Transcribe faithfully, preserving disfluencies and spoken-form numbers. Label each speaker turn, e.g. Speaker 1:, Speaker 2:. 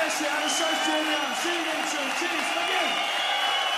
Speaker 1: bless you. Have a safe journey home. See you again soon. Cheers.